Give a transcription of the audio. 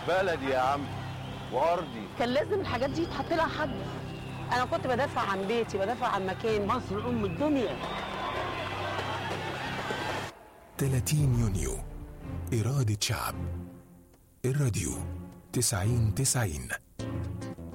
بلدي يا عم وارضي. كان لازم الحاجات دي يتحط لها حد. انا كنت بدافع عن بيتي، بدافع عن مكاني. مصر ام الدنيا. 30 يونيو إرادة شعب. الراديو 90-90.